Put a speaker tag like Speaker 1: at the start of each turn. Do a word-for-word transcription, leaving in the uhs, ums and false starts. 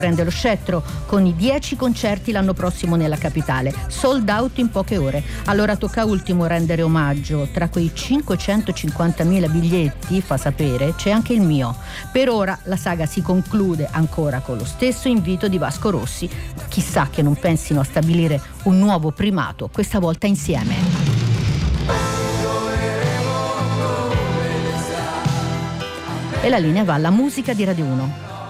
Speaker 1: prende lo scettro con i dieci concerti l'anno prossimo nella capitale, sold out in poche ore. Allora tocca ultimo rendere omaggio. Tra quei cinquecentocinquantamila biglietti, fa sapere, c'è anche il mio. Per ora la saga si conclude ancora con lo stesso invito di Vasco Rossi. Chissà che non pensino a stabilire un nuovo primato, questa volta insieme. E la linea va alla musica di Radio uno.